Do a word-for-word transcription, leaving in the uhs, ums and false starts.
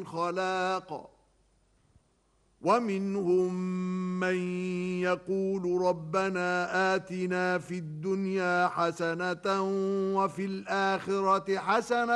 خلاق ومنهم من يقول ربنا آتنا في الدنيا حسنة وفي الآخرة حسنة